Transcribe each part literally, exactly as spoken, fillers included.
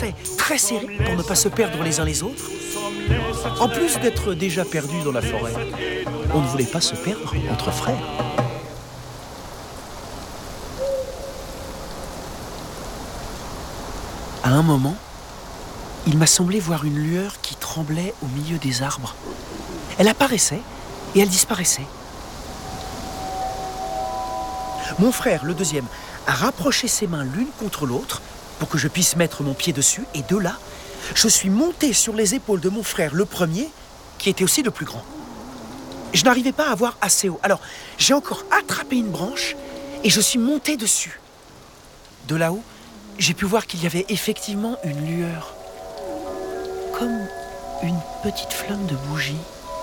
très, très serrés pour ne pas se perdre les uns les autres. En plus d'être déjà perdus dans la forêt, on ne voulait pas se perdre entre frères. À un moment, il m'a semblé voir une lueur qui tremblait au milieu des arbres. Elle apparaissait et elle disparaissait. Mon frère, le deuxième, a rapproché ses mains l'une contre l'autre pour que je puisse mettre mon pied dessus. Et de là, je suis monté sur les épaules de mon frère, le premier, qui était aussi le plus grand. Je n'arrivais pas à voir assez haut. Alors, j'ai encore attrapé une branche et je suis monté dessus. De là-haut, j'ai pu voir qu'il y avait effectivement une lueur, comme une petite flamme de bougie.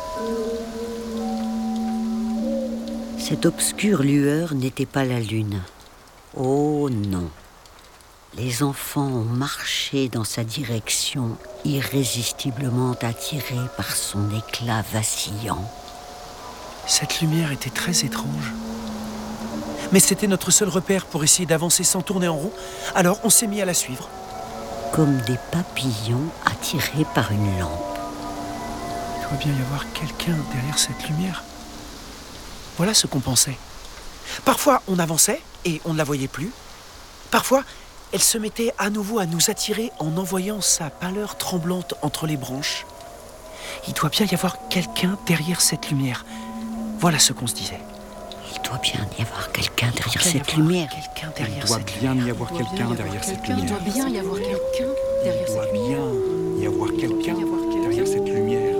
Cette obscure lueur n'était pas la lune. Oh non. Les enfants ont marché dans sa direction, irrésistiblement attirés par son éclat vacillant. Cette lumière était très étrange. Mais c'était notre seul repère pour essayer d'avancer sans tourner en rond. Alors on s'est mis à la suivre. Comme des papillons attirés par une lampe. Il doit bien y avoir quelqu'un derrière cette lumière. Voilà ce qu'on pensait. Parfois, on avançait et on ne la voyait plus. Parfois, elle se mettait à nouveau à nous attirer en envoyant sa pâleur tremblante entre les branches. Il doit bien y avoir quelqu'un derrière cette lumière. Voilà ce qu'on se disait. Il doit bien y avoir quelqu'un derrière cette lumière. Quelqu'un derrière Il doit cette bien lumière. y avoir quelqu'un derrière cette lumière. Il doit bien y avoir quelqu'un derrière Il doit cette lumière. bien y avoir quelqu'un derrière cette lumière.